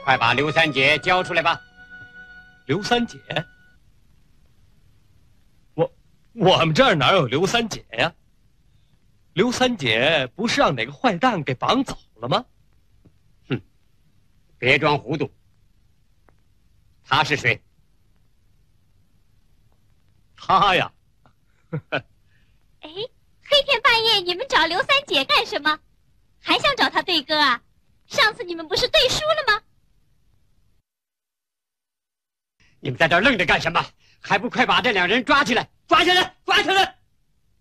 快把刘三姐交出来吧。 刘三姐？我们这儿哪有刘三姐呀？刘三姐不是让哪个坏蛋给绑走了吗？ 哼，别装糊涂。他是谁？ 他呀， 哎，黑天半夜你们找刘三姐干什么？还想找他对歌啊？上次你们不是对输了吗？ 你们在这儿愣着干什么？还不快把这两人抓起来！抓起来！抓起来！